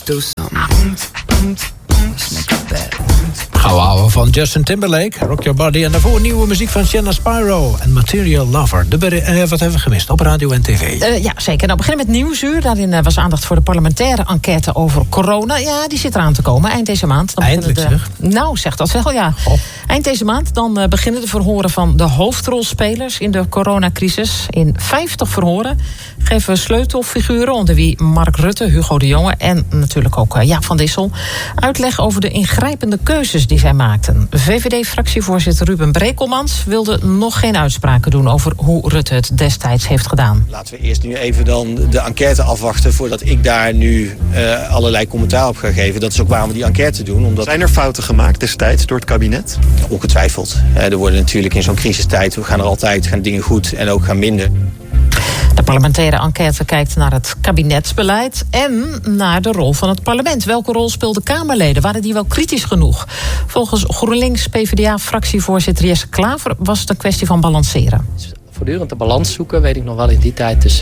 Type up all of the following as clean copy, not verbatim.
do something. Let's make a bet. Gauw houden van Justin Timberlake, Rock Your Body. En daarvoor nieuwe muziek van Shanna Spyro en Material Lover. Wat hebben we gemist op radio en tv? Ja, zeker. Nou, we beginnen met Nieuwsuur. Daarin was aandacht voor de parlementaire enquête over corona. Ja, die zit eraan te komen, eind deze maand. Dan eindelijk zeg? Nou, zeg dat wel, ja. Eind deze maand dan beginnen de verhoren van de hoofdrolspelers in de coronacrisis. In 50 verhoren geven sleutelfiguren, onder wie Mark Rutte, Hugo de Jonge en natuurlijk ook Jaap van Dissel, uitleg over de ingrijpende keuzes die zij maakten. VVD-fractievoorzitter Ruben Brekelmans wilde nog geen uitspraken doen over hoe Rutte het destijds heeft gedaan. Laten we eerst nu even dan de enquête afwachten voordat ik daar nu allerlei commentaar op ga geven. Dat is ook waarom we die enquête doen. Zijn er fouten gemaakt destijds door het kabinet? Ongetwijfeld. Er worden natuurlijk in zo'n crisistijd, gaan dingen goed en ook gaan minder. De parlementaire enquête kijkt naar het kabinetsbeleid en naar de rol van het parlement. Welke rol speelden Kamerleden? Waren die wel kritisch genoeg? Volgens GroenLinks-PvdA-fractievoorzitter Jesse Klaver was het een kwestie van balanceren. Voortdurend de balans zoeken, weet ik nog wel in die tijd. Dus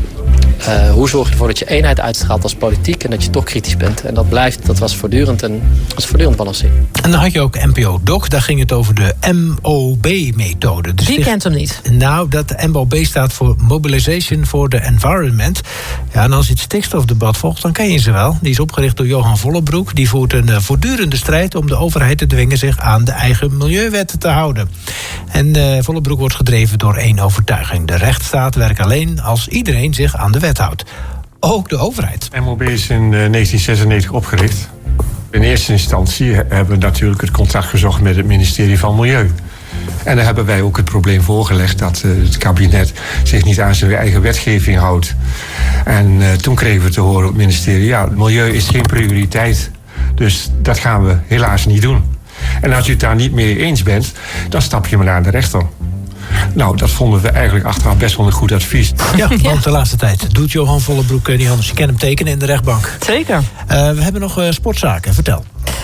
hoe zorg je ervoor dat je eenheid uitstraalt als politiek en dat je toch kritisch bent? En dat was voortdurend balanceren. En dan had je ook NPO-Doc, daar ging het over de MOB-methode. Dus die kent hem niet. Nou, dat MOB staat voor Mobilization for the Environment. Ja, en als je het stikstofdebat volgt, dan ken je ze wel. Die is opgericht door Johan Vollebroek. Die voert een voortdurende strijd om de overheid te dwingen zich aan de eigen milieuwetten te houden. En Vollebroek wordt gedreven door één overtuiging. De rechtsstaat werkt alleen als iedereen zich aan de wet houdt. Ook de overheid. MOB is in 1996 opgericht. In eerste instantie hebben we natuurlijk het contact gezocht met het ministerie van Milieu. En daar hebben wij ook het probleem voorgelegd dat het kabinet zich niet aan zijn eigen wetgeving houdt. En toen kregen we te horen op het ministerie, ja, milieu is geen prioriteit. Dus dat gaan we helaas niet doen. En als je het daar niet mee eens bent, dan stap je maar naar de rechter. Nou, dat vonden we eigenlijk achteraf best wel een goed advies. Ja, want de laatste tijd doet Johan Vollebroek niet anders. Je kent hem tekenen in de rechtbank. Zeker. We hebben nog sportzaken. Vertel.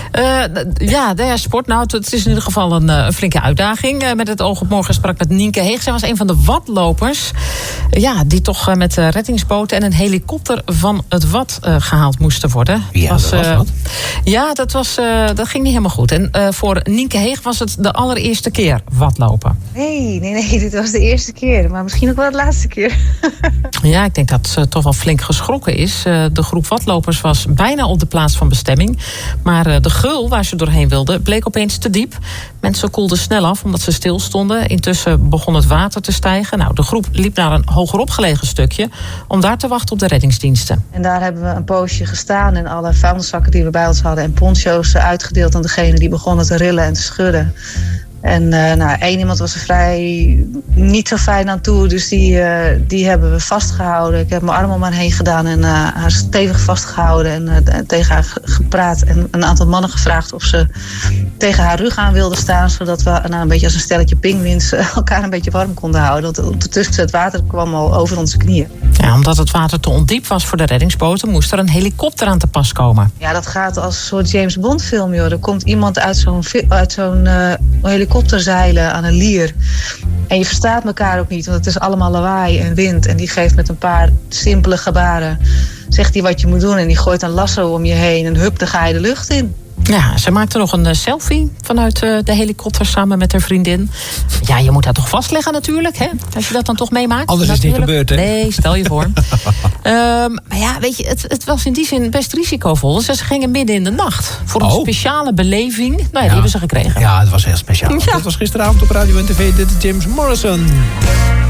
Sport. Nou, het is in ieder geval een flinke uitdaging. Met het oog op morgen sprak met Nienke Heeg. Zij was een van de Wadlopers. Die toch met reddingsboten en een helikopter van het Wad gehaald moesten worden. Ja, dat was wat? Ja, dat ging niet helemaal goed. En voor Nienke Heeg was het de allereerste keer Wadlopen. Nee, dit was de eerste keer. Maar misschien ook wel de laatste keer. Ja, ik denk dat ze toch wel flink geschrokken is. De groep Wadlopers was bijna op de plaats van bestemming. Maar de geul waar ze doorheen wilden bleek opeens te diep. Mensen koelden snel af omdat ze stilstonden. Intussen begon het water te stijgen. Nou, de groep liep naar een hogerop gelegen stukje om daar te wachten op de reddingsdiensten. En daar hebben we een poosje gestaan en alle vuilniszakken die we bij ons hadden en poncho's uitgedeeld aan degene die begonnen te rillen en te schudden. En één iemand was er vrij niet zo fijn aan toe, dus die hebben we vastgehouden. Ik heb mijn arm om haar heen gedaan en haar stevig vastgehouden en tegen haar gepraat. En een aantal mannen gevraagd of ze tegen haar rug aan wilden staan, zodat we een beetje als een stelletje pinguïns elkaar een beetje warm konden houden. Want ondertussen het water kwam al over onze knieën. Ja, omdat het water te ondiep was voor de reddingsboten, moest er een helikopter aan te pas komen. Ja, dat gaat als een soort James Bond film, joh. Er komt iemand uit zo'n helikopter zeilen aan een lier. En je verstaat elkaar ook niet, want het is allemaal lawaai en wind. En die geeft met een paar simpele gebaren, zegt hij wat je moet doen. En die gooit een lasso om je heen en hup, dan ga je de lucht in. Ja, ze maakte nog een selfie vanuit de helikopter samen met haar vriendin. Ja, je moet dat toch vastleggen natuurlijk, hè? Als je dat dan toch meemaakt. Anders is het niet gebeurd, hè? Nee, stel je voor. Maar ja, weet je, het was in die zin best risicovol. Dus ze gingen midden in de nacht voor een speciale beleving. Nou ja, die hebben ze gekregen. Ja, het was heel speciaal. Ja. Dat was gisteravond op Radio en TV. Dit is James Morrison.